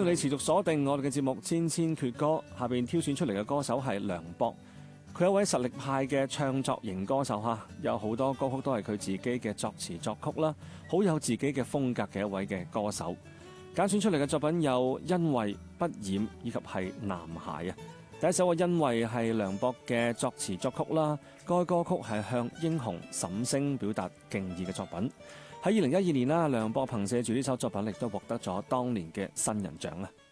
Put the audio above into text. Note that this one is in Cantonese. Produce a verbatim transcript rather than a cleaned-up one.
你持續鎖定我哋嘅節目《千千闕歌》，下邊挑選出嚟嘅歌手係梁博。佢係一位實力派嘅唱作型歌手哈，有好多歌曲都係佢自己嘅作詞作曲啦，好有自己嘅風格嘅一位嘅歌手。揀選出嚟嘅作品有《因為不染》以及係《男孩》啊。第一首嘅《因為》係梁博嘅作詞作曲啦，該歌曲係向英雄沈星表達敬意嘅作品。喺二零一二年啦，梁博憑借住呢首作品亦都獲得咗當年嘅新人獎啊。